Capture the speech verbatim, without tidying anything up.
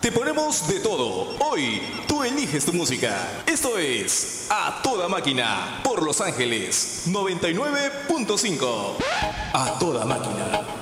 Te ponemos de todo. Hoy tú eliges tu música. Esto es A Toda Máquina por Los Ángeles noventa y nueve punto cinco. A Toda Máquina.